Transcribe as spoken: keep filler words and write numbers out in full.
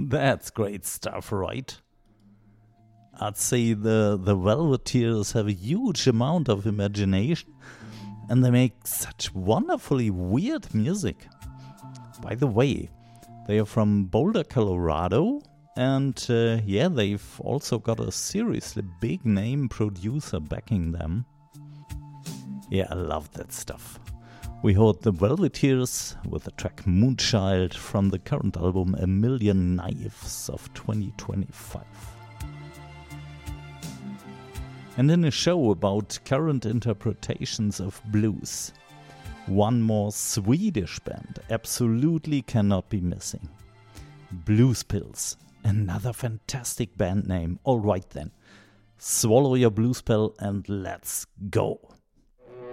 That's great stuff, right? I'd say the, the Velveteers have a huge amount of imagination and they make such wonderfully weird music. By the way, they are from Boulder, Colorado, and uh, yeah, they've also got a seriously big name producer backing them. Yeah, I love that stuff. We heard the Velveteers with the track Moonchild from the current album A Million Knives of twenty twenty-five. And in a show about current interpretations of blues, one more Swedish band absolutely cannot be missing. Blues Pills, another fantastic band name. Alright then, swallow your blues pill and let's go.